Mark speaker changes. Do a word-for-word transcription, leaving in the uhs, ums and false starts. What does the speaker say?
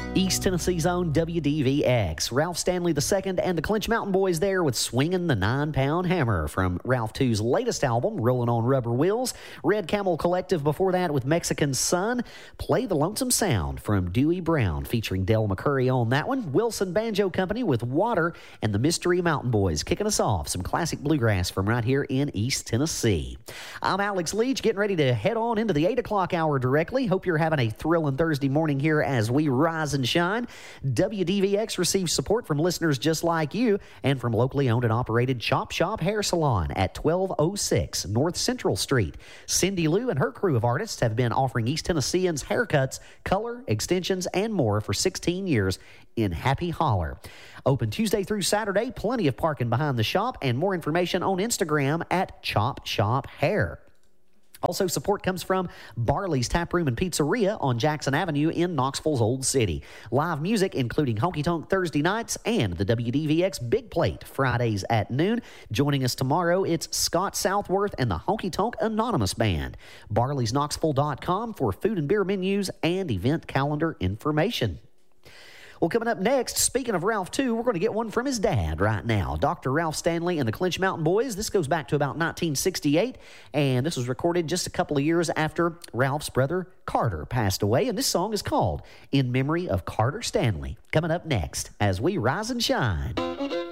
Speaker 1: East Tennessee's own W D V X. Ralph Stanley the Second and the Clinch Mountain Boys there with Swingin' the Nine-Pound Hammer from Ralph two's latest album, Rollin' on Rubber Wheels. Red Camel Collective before that with Mexican Sun. Play the Lonesome Sound from Dewey Brown featuring Del McCurry on that one. Wilson Banjo Company with Water and the Mystery Mountain Boys kicking us off. Some classic bluegrass from right here in East Tennessee. I'm Alex Leach, getting ready to head on into the eight o'clock hour directly. Hope you're having a thrilling Thursday morning here as we rise and shine. W D V X receives support from listeners just like you and from locally owned and operated Chop Shop Hair Salon at twelve oh six North Central Street. Cindy Lou and her crew of artists have been offering East Tennesseans haircuts, color, extensions, and more for sixteen years in Happy Holler. Open Tuesday through Saturday, plenty of parking behind the shop, and more information on Instagram at Chop Shop Hair. Also, support comes from Barley's Tap Room and Pizzeria on Jackson Avenue in Knoxville's Old City. Live music, including Honky Tonk Thursday nights and the W D V X Big Plate Fridays at noon. Joining us tomorrow, it's Scott Southworth and the Honky Tonk Anonymous Band. Barleys Knoxville dot com for food and beer menus and event calendar information. Well, coming up next, speaking of Ralph two, we're going to get one from his dad right now, Doctor Ralph Stanley and the Clinch Mountain Boys. This goes back to about nineteen sixty-eight, and this was recorded just a couple of years after Ralph's brother Carter passed away, and this song is called In Memory of Carter Stanley. Coming up next as we rise and shine.